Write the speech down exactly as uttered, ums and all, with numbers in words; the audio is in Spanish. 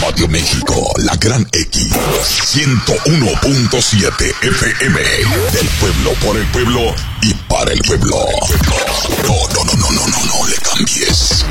Radio México, la gran X, ciento uno punto siete F M, del pueblo, por el pueblo y para el pueblo. No, no, no, no, no, no, no le cambies.